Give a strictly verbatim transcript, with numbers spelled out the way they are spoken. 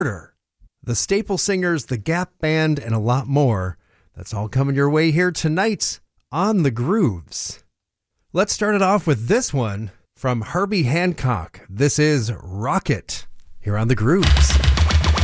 The Staple Singers, the Gap Band, and a lot more. That's all coming your way here tonight on The Grooves. Let's start it off with this one from Herbie Hancock. This is Rocket here on The Grooves.